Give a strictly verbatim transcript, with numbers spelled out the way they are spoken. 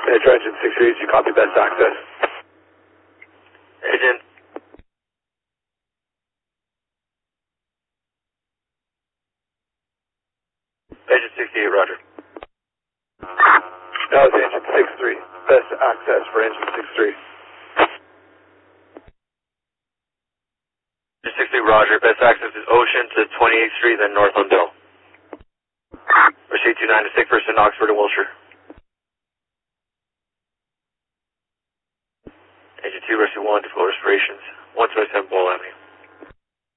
Metro Engine six three, you copy best access? Agent. Agent sixty-eight, roger. No, it's Engine six three. Best access for Engine six three. Engine six three, roger. Best access is Ocean to twenty-eighth Street, then north on Bill. Receipt two ninety-six, person Oxford and Wilshire. Agent two, Rescue one, default respirations. one twenty-seven Ball Avenue.